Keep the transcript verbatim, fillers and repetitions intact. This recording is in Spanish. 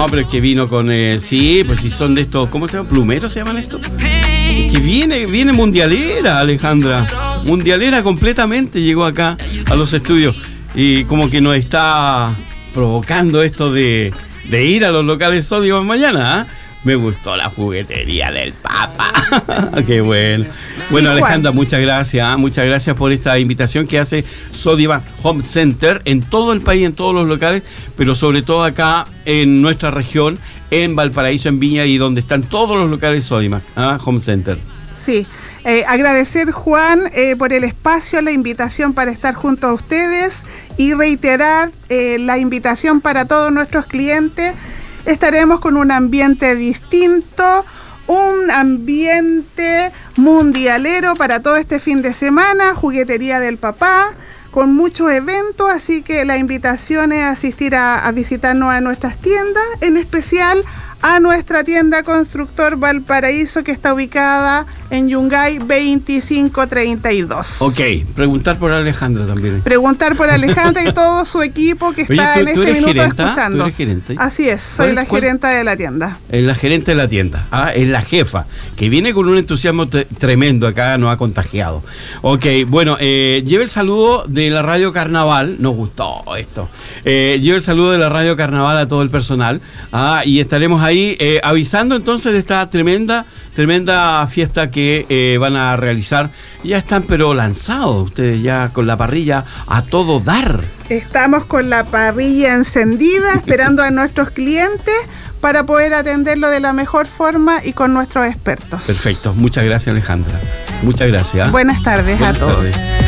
No, pero es que vino con... Eh, sí, pues si son de estos... ¿Cómo se llama? ¿Plumeros se llaman estos? Es que viene, viene mundialera, Alejandra. Mundialera completamente llegó acá a los estudios. Y como que nos está provocando esto de, de ir a los locales Sodimac mañana, ¿eh? Me gustó la juguetería del Papa. Qué bueno. Bueno, Alejandra, muchas gracias. ¿eh? Muchas gracias por esta invitación que hace Sodimac Home Center en todo el país, en todos los locales, pero sobre todo acá en nuestra región, en Valparaíso, en Viña, y donde están todos los locales Sodimac, ¿eh? Home Center. Sí. Eh, agradecer, Juan, eh, por el espacio, la invitación para estar junto a ustedes y reiterar eh, la invitación para todos nuestros clientes. Estaremos con un ambiente distinto, un ambiente mundialero para todo este fin de semana, juguetería del papá, con muchos eventos, así que la invitación es asistir a, a visitarnos a nuestras tiendas, en especial a nuestra tienda Constructor Valparaíso, que está ubicada en Yungay veinticinco treinta y dos. Ok, preguntar por Alejandra también. Preguntar por Alejandra y todo su equipo que está Oye, ¿tú, en este minuto gerenta? ¿Tú escuchando. eres gerente? Así es, soy la cuál? gerenta de la tienda. Es la gerente de la tienda, ah, es la jefa, que viene con un entusiasmo t- tremendo acá, nos ha contagiado. Ok, bueno, eh, lleve el saludo de la Radio Carnaval, nos gustó esto. Eh, lleve el saludo de la Radio Carnaval a todo el personal, ah, y estaremos ahí eh, avisando entonces de esta tremenda, tremenda fiesta que eh, van a realizar. Ya están pero lanzados ustedes ya con la parrilla a todo dar. Estamos con la parrilla encendida esperando a nuestros clientes para poder atenderlo de la mejor forma y con nuestros expertos. Perfecto, muchas gracias, Alejandra. Muchas gracias. Buenas tardes Buenas a todos. Tardes.